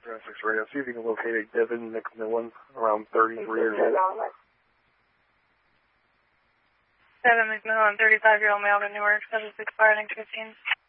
36 radio. See if you can locate a Devin McMillan around 33 years old. Devin McMillan, 35-year-old male to Newark, 765 15.